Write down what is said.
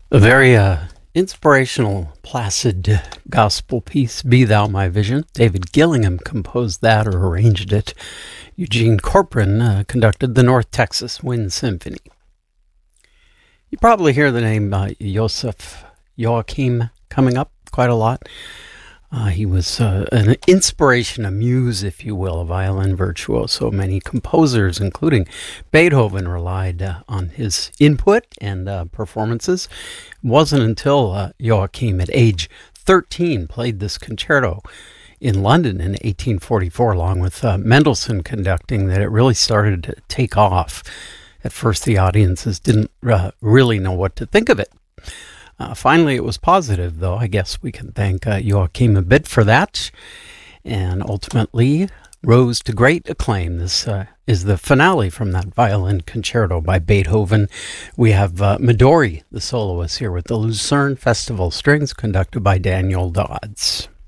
A very inspirational, placid gospel piece, Be Thou My Vision. David Gillingham composed that or arranged it. Eugene Corcoran conducted the North Texas Wind Symphony. You probably hear the name Joseph Joachim coming up quite a lot. He was an inspiration, a muse, if you will, a violin virtuoso. Many composers, including Beethoven, relied on his input and performances. It wasn't until Joachim, at age 13, played this concerto in London in 1844, along with Mendelssohn conducting, that it really started to take off. At first, the audiences didn't really know what to think of it. Finally, it was positive, though. I guess we can thank Joachim a bit for that, and ultimately rose to great acclaim. This is the finale from that violin concerto by Beethoven. We have Midori, the soloist, here with the Lucerne Festival Strings, conducted by Daniel Dodds.